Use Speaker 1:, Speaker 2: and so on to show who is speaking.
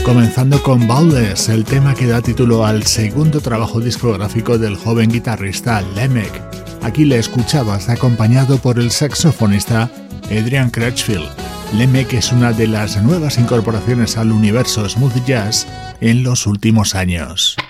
Speaker 1: Comenzando con Boundless, el tema que da título al segundo trabajo discográfico del joven guitarrista Lemek. Aquí le escuchabas acompañado por el saxofonista Adrian Crutchfield. Lemek es una de las nuevas incorporaciones al universo smooth jazz en los últimos años.